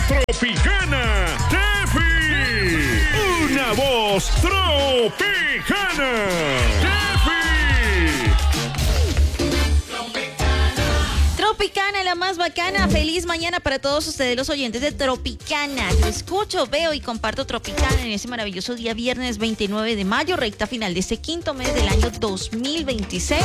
Tropicana, Tefi. Una voz tropicana, Tefi. Tropicana, la más bacana. Feliz mañana para todos ustedes, los oyentes de Tropicana. Yo escucho, veo y comparto Tropicana en ese maravilloso día viernes 29 de mayo, recta final de este quinto mes del año 2026.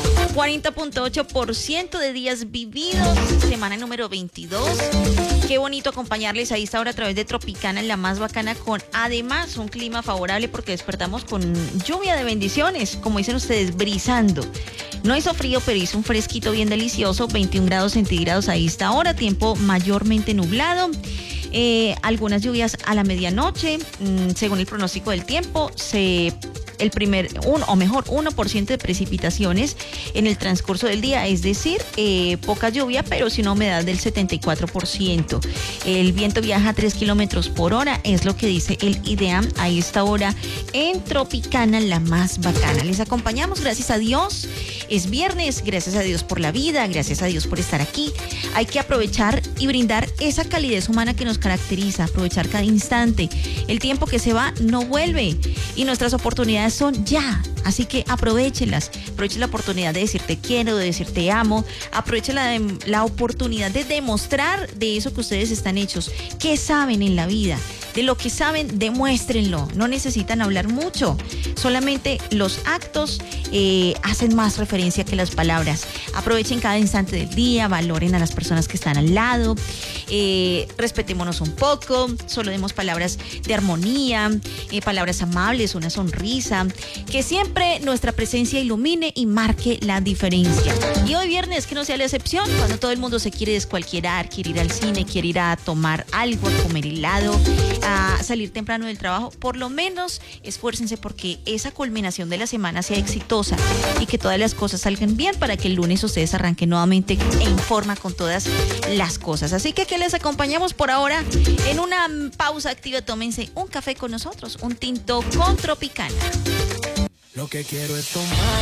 40.8% de días vividos, semana número 22. Qué bonito acompañarles a esta hora a través de Tropicana, en la más bacana, con además un clima favorable porque despertamos con lluvia de bendiciones, como dicen ustedes, brisando. No hizo frío, pero hizo un fresquito bien delicioso, 21 grados centígrados a esta hora, tiempo mayormente nublado. Algunas lluvias a la medianoche, según el pronóstico del tiempo, el 1% de precipitaciones en el transcurso del día, es decir, poca lluvia, pero sin humedad del 74%. El viento viaja a 3 kilómetros por hora, es lo que dice el IDEAM a esta hora en Tropicana, la más bacana. Les acompañamos, gracias a Dios. Es viernes, gracias a Dios por la vida, gracias a Dios por estar aquí. Hay que aprovechar y brindar esa calidez humana que nos caracteriza, aprovechar cada instante. El tiempo que se va no vuelve y nuestras oportunidades son ya, así que aprovéchenlas. Aprovechen la oportunidad de decir te quiero, de decir te amo. Aprovechen la oportunidad de demostrar de eso que ustedes están hechos, qué saben en la vida. De lo que saben, demuéstrenlo. No necesitan hablar mucho. Solamente los actos hacen más referencia que las palabras. Aprovechen cada instante del día, valoren a las personas que están al lado, respetémonos un poco, solo demos palabras de armonía, palabras amables, una sonrisa, que siempre nuestra presencia ilumine y marque la diferencia. Y hoy viernes, que no sea la excepción, cuando todo el mundo se quiere descualquierar, quiere ir al cine, quiere ir a tomar algo, a comer helado, a salir temprano del trabajo, por lo menos esfuércense porque esa culminación de la semana sea exitosa y que todas las cosas salgan bien para que el lunes ustedes arranquen nuevamente en forma con todas las cosas. Así que les acompañamos por ahora en una pausa activa. Tómense un café con nosotros, un tinto con Tropicana. Lo que quiero es tomar.